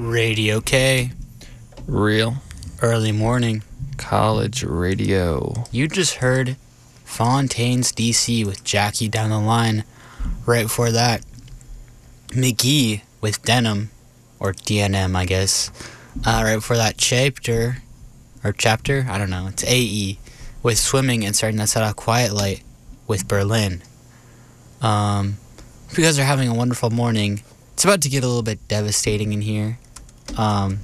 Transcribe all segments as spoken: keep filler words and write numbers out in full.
Radio K. Real. Early morning. College radio. You just heard Fontaine's D C with Jackie Down the Line. Right before that, McGee with Denim, or D N M, I guess. Uh, right before that, Chapter, or Chapter, I don't know, it's A E, with Swimming, and starting that set off Quiet Light with Berlin. Um, if you guys are having a wonderful morning, it's about to get a little bit devastating in here. Um,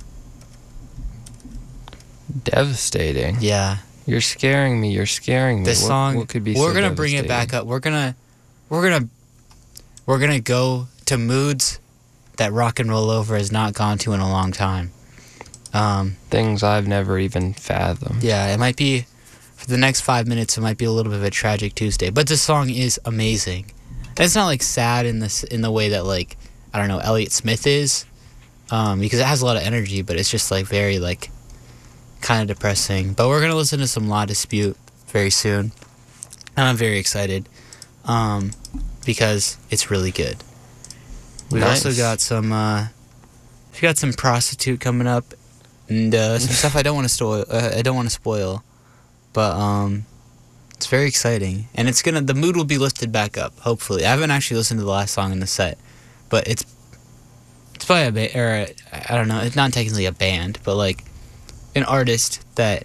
Devastating? yeah. You're scaring me, you're scaring me. This what, song, what could be we're so gonna bring it back up. We're gonna, we're gonna, we're gonna go to moods that rock and roll over has not gone to in a long time. Um, Things I've never even fathomed. yeah, it might be for the next five minutes. It might be a little bit of a tragic Tuesday, but this song is amazing. And it's not like sad in this in the way that like I don't know Elliott Smith is, um, because it has a lot of energy, but it's just like very like kind of depressing. But we're gonna listen to some La Dispute very soon, and I'm very excited, um, because it's really good. We've Nice. also got some, uh, we got some Prostitute coming up, and uh, some stuff I don't want to spoil. Uh, I don't want to spoil, but um, it's very exciting, and it's gonna. The mood will be lifted back up. Hopefully, I haven't actually listened to the last song in the set, but it's it's by a ba- or a, I don't know. It's not technically a band, but like an artist that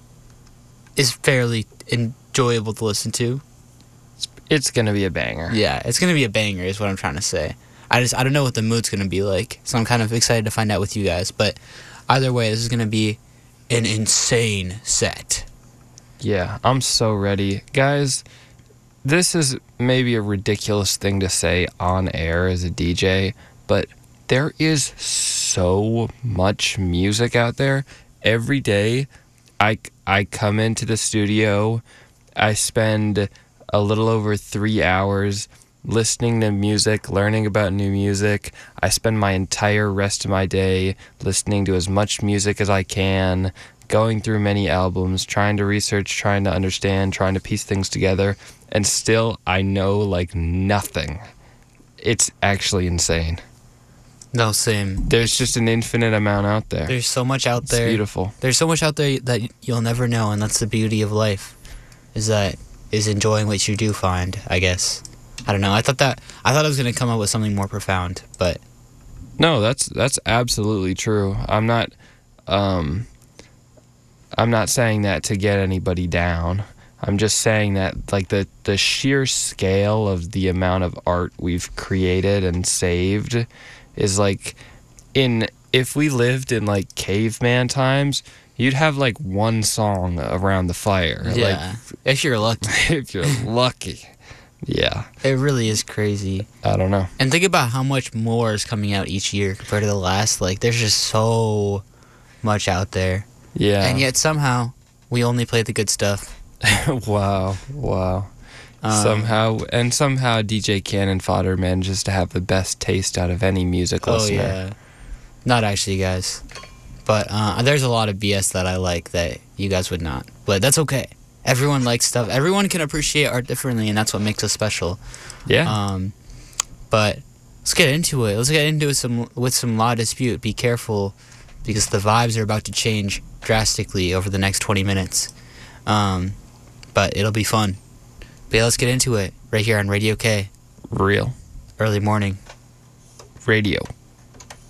is fairly enjoyable to listen to. It's gonna be a banger. Yeah, it's gonna be a banger, is what I'm trying to say. I just I don't know what the mood's gonna be like, so I'm kind of excited to find out with you guys. But either way, this is gonna be an insane set. Yeah, I'm so ready. Guys, this is maybe a ridiculous thing to say on air as a D J, but there is so much music out there. Every day, I, I come into the studio, I spend a little over three hours listening to music, learning about new music. I spend my entire rest of my day listening to as much music as I can, going through many albums, trying to research, trying to understand, trying to piece things together, and still I know like nothing. It's actually insane. No, same. There's just an infinite amount out there. There's so much out It's there. beautiful. There's so much out there that you'll never know, and that's the beauty of life. Is that is enjoying what you do find, I guess. I don't know. I thought that I thought I was gonna come up with something more profound, but No, that's that's absolutely true. I'm not um I'm not saying that to get anybody down. I'm just saying that like the the sheer scale of the amount of art we've created and saved is like in if we lived in like caveman times, you'd have like one song around the fire. yeah, if you're lucky, Like if you're lucky. Yeah. it really is crazy. I don't know. And think about how much more is coming out each year compared to the last. Like, there's just so much out there. Yeah. And yet somehow we only play the good stuff. wow. Wow. Um, somehow and somehow D J Cannon Fodder manages to have the best taste out of any music Oh listener. yeah. Not actually, guys. But uh, there's a lot of B S that I like that you guys would not. But that's okay. Everyone likes stuff. Everyone can appreciate art differently, and that's what makes us special. Yeah. Um, but let's get into it. Let's get into it some with some La Dispute. Be careful, because the vibes are about to change drastically over the next twenty minutes. Um, but it'll be fun. But yeah, let's get into it right here on Radio K. Real Early morning. radio.